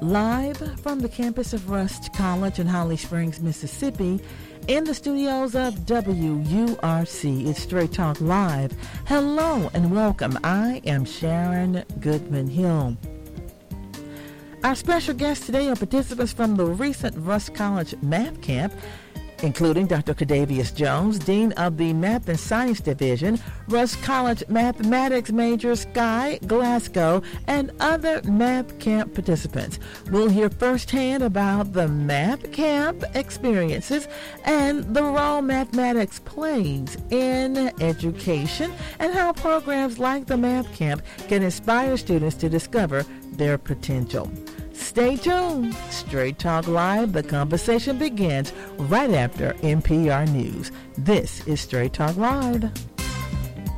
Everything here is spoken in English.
Live from the campus of Rust College in Holly Springs, Mississippi, in the studios of WURC, it's Straight Talk Live. Hello and welcome. I am Sharon Goodman Hill. Our special guests today are participants from the recent Rust College Math Camp, including Dr. Cadavius Jones, Dean of the Math and Science Division, Rust College Mathematics major Sky Glasgow, and other Math Camp participants. We'll hear firsthand about the Math Camp experiences and the role mathematics plays in education and how programs like the Math Camp can inspire students to discover their potential. Stay tuned. Straight Talk Live, the conversation begins right after NPR News. This is Straight Talk Live.